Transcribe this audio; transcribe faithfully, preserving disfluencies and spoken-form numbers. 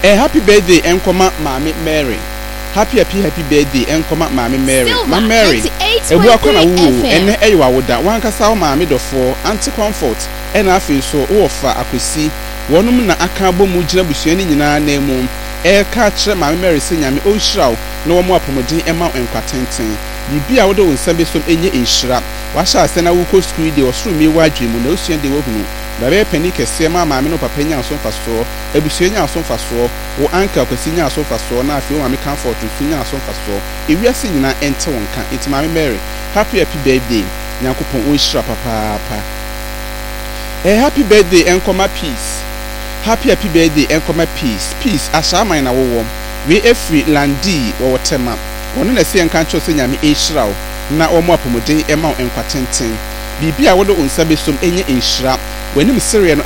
Eh, happy birthday, Enkoma Mami Mary. Happy happy happy birthday, Enkoma Mami Mary. Ma Mary. Ebu akona wu ene eyiwa woda. Wankasa wo maami dofo anti comfort. Ena afi so wo fa akwesi. Wonum na aka bomu gina busuani nyina na emu. E ka kire Mami Mary se nyame onhiraw na wo mo apomodin ema enkwatenten. Bibi a wo de wonsambe som enye enhira. Wa sha ase na wo ko school de osuru mi wadwe mu na osuan de wo hunu. Babe pani kese ma maami no papa nya so faso. Ebusuani nya so faso. Wo anka kwesi nya so faso na afi wo maami comfort so nya so faso. Ewiase nyina ente wonka. Enti Mami Mary, happy happy birthday. Nyankopon onhira papa papa. Eh, happy birthday Enkoma Peace. Happy happy birthday Enkoma Peace. Peace ashaman na wo we efri landi wo wotema. Wono na se enka ncho se nyame enhiraw na wo mo apomodin ema enkwatenten. Bibia wo do onsa besom enye enhira. Wanim sere no